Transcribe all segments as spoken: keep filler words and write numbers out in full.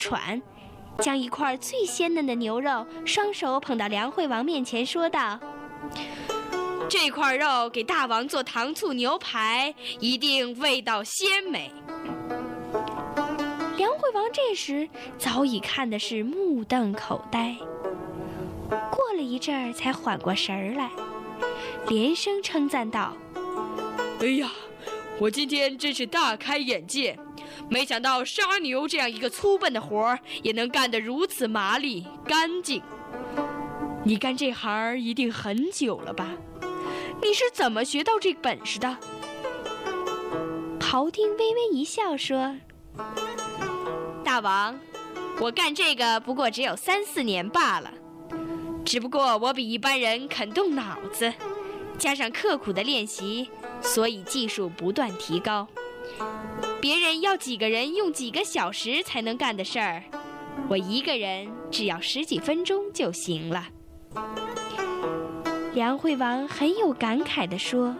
喘，将一块最鲜嫩的牛肉双手捧到梁惠王面前，说道：“这块肉给大王做糖醋牛排，一定味道鲜美。”梁惠王这时早已看的是目瞪口呆，过了一阵儿才缓过神儿来，连声称赞道：“哎呀，我今天真是大开眼界，没想到杀牛这样一个粗笨的活儿也能干得如此麻利干净。你干这行一定很久了吧？你是怎么学到这本事的？”庖丁微微一笑说：“大王，我干这个不过只有三四年罢了，只不过我比一般人肯动脑子，加上刻苦的练习，所以技术不断提高。别人要几个人用几个小时才能干的事儿，我一个人只要十几分钟就行了。”梁惠王很有感慨地说：“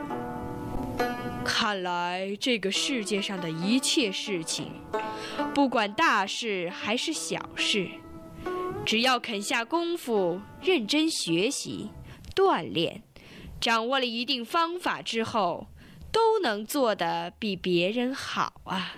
看来这个世界上的一切事情，不管大事还是小事，只要肯下功夫，认真学习、锻炼，掌握了一定方法之后，都能做得比别人好啊。”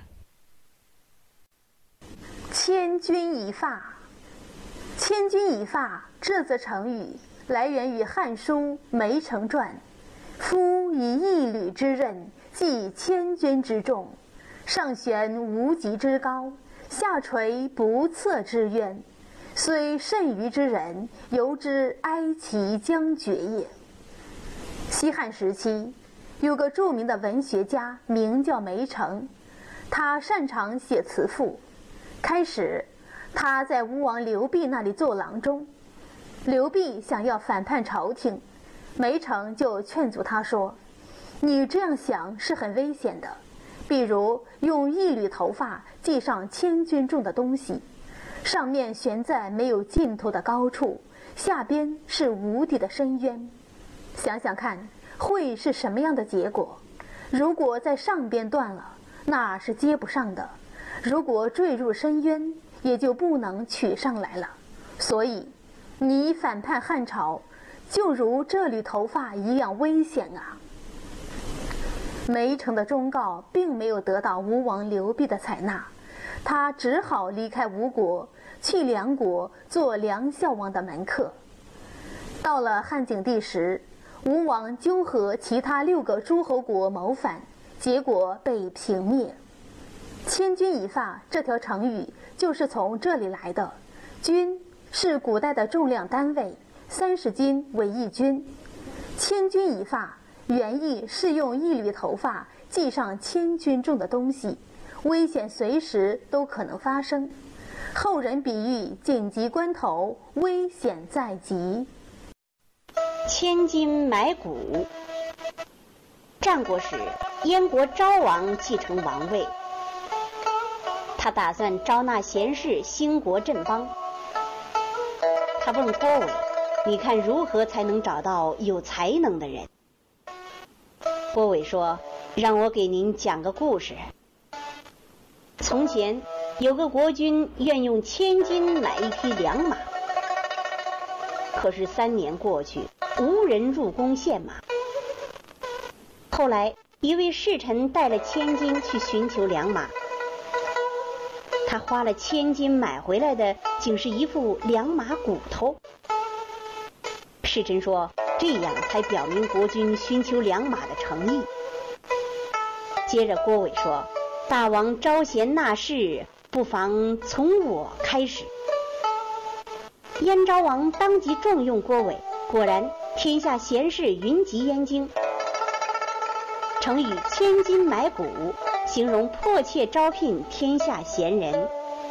千钧一发，千钧一发这则成语来源于《汉书·梅城传》：“夫以一履之刃，系千钧之重，上悬无极之高，下垂不测之渊，虽甚愚之人，犹之哀其将绝也。”西汉时期，有个著名的文学家名叫梅城，他擅长写词赋。开始，他在吴王刘濞那里做郎中，刘濞想要反叛朝廷，梅城就劝阻他说：“你这样想是很危险的，比如用一缕头发系上千钧重的东西，上面悬在没有尽头的高处，下边是无底的深渊。想想看，会是什么样的结果？如果在上边断了，那是接不上的；如果坠入深渊，也就不能取上来了。所以，你反叛汉朝，就如这缕头发一样危险啊！”梅城的忠告并没有得到吴王刘濞的采纳，他只好离开吴国，去梁国做梁孝王的门客。到了汉景帝时，吴王纠合其他六个诸侯国谋反，结果被平灭。千钧一发这条成语就是从这里来的。钧是古代的重量单位，三十斤为一钧。千钧一发原意是用一缕头发系上千钧重的东西，危险随时都可能发生。后人比喻紧急关头，危险在即。 千金买骨。战国时，燕国昭王继承王位，他打算招纳贤士，兴国振邦。他问郭伟：“你看如何才能找到有才能的人？”郭伟说：“让我给您讲个故事。从前有个国君愿用千金买一匹良马，可是三年过去，无人入宫献马。后来一位侍臣带了千金去寻求良马，他花了千金买回来的竟是一副良马骨头。侍臣说，这样才表明国君寻求良马的诚意。接着郭伟说，大王招贤纳士，不妨从我开始。燕昭王当即重用郭伟，果然天下贤士云集燕京。成语千金买骨形容迫切招聘天下贤人。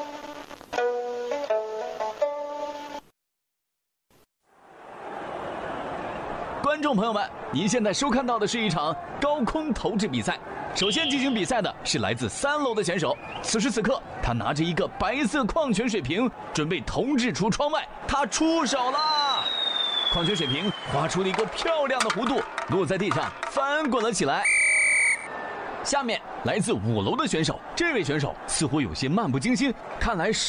观众朋友们，您现在收看到的是一场高空投掷比赛。首先进行比赛的是来自三楼的选手，此时此刻他拿着一个白色矿泉水瓶，准备投掷出窗外。他出手啦！矿泉水瓶划出了一个漂亮的弧度，落在地上翻滚了起来。下面来自五楼的选手，这位选手似乎有些漫不经心，看来是